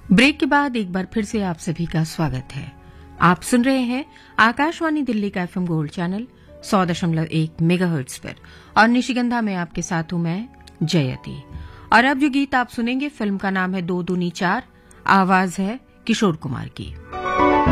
Break के बाद एक बार फिर से आप सभी का स्वागत है। आप सुन रहे हैं आकाशवाणी दिल्ली का एफएम गोल्ड चैनल 100.1 मेगाहर्ट्ज पर और निशिगंधा में आपके साथ हूं मैं जयती। और अब जो गीत आप सुनेंगे फिल्म का नाम है 2 दूनी 4, आवाज है किशोर कुमार की।